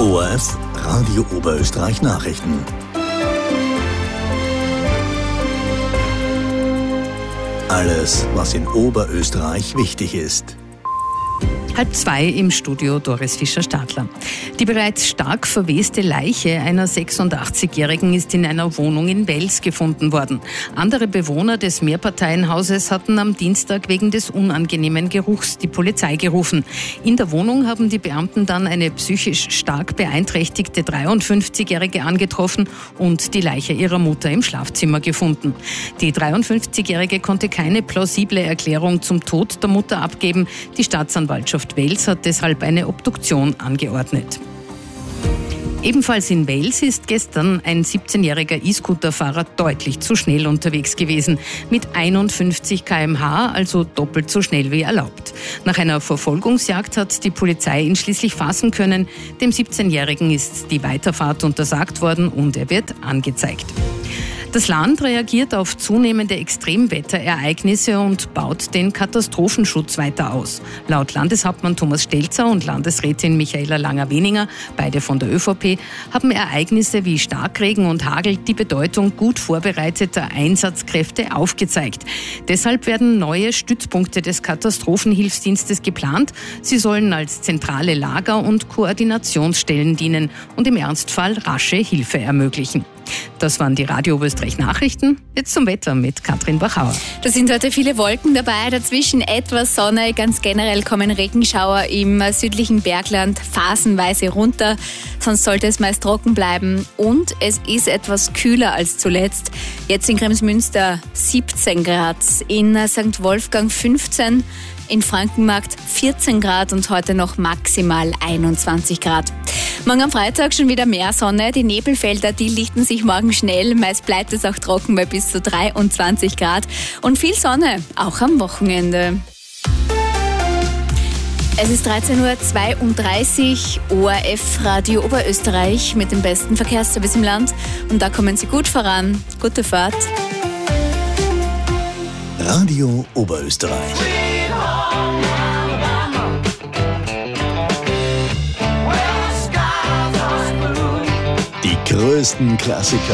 ORF Radio Oberösterreich Nachrichten. Alles, was in Oberösterreich wichtig ist. 1:30 im Studio Doris Fischer-Stadler. Die bereits stark verweste Leiche einer 86-Jährigen ist in einer Wohnung in Wels gefunden worden. Andere Bewohner des Mehrparteienhauses hatten am Dienstag wegen des unangenehmen Geruchs die Polizei gerufen. In der Wohnung haben die Beamten dann eine psychisch stark beeinträchtigte 53-Jährige angetroffen und die Leiche ihrer Mutter im Schlafzimmer gefunden. Die 53-Jährige konnte keine plausible Erklärung zum Tod der Mutter abgeben. Die Staatsanwaltschaft Wels hat deshalb eine Obduktion angeordnet. Ebenfalls in Wels ist gestern ein 17-jähriger E-Scooter-Fahrer deutlich zu schnell unterwegs gewesen. Mit 51 km/h, also doppelt so schnell wie erlaubt. Nach einer Verfolgungsjagd hat die Polizei ihn schließlich fassen können. Dem 17-jährigen ist die Weiterfahrt untersagt worden und er wird angezeigt. Das Land reagiert auf zunehmende Extremwetterereignisse und baut den Katastrophenschutz weiter aus. Laut Landeshauptmann Thomas Stelzer und Landesrätin Michaela Langer-Weninger, beide von der ÖVP, haben Ereignisse wie Starkregen und Hagel die Bedeutung gut vorbereiteter Einsatzkräfte aufgezeigt. Deshalb werden neue Stützpunkte des Katastrophenhilfsdienstes geplant. Sie sollen als zentrale Lager- und Koordinationsstellen dienen und im Ernstfall rasche Hilfe ermöglichen. Das waren die Radio Oberösterreich Nachrichten. Jetzt zum Wetter mit Katrin Bachauer. Da sind heute viele Wolken dabei, dazwischen etwas Sonne. Ganz generell kommen Regenschauer im südlichen Bergland phasenweise runter. Sonst sollte es meist trocken bleiben. Und es ist etwas kühler als zuletzt. Jetzt in Kremsmünster 17 Grad, in St. Wolfgang 15, in Frankenmarkt 14 Grad und heute noch maximal 21 Grad. Morgen am Freitag schon wieder mehr Sonne. Die Nebelfelder, die lichten sich morgen schnell. Meist bleibt es auch trocken bei bis zu 23 Grad. Und viel Sonne, auch am Wochenende. Es ist 13:32 Uhr, ORF Radio Oberösterreich mit dem besten Verkehrsservice im Land. Und da kommen Sie gut voran. Gute Fahrt. Radio Oberösterreich. Die größten Klassiker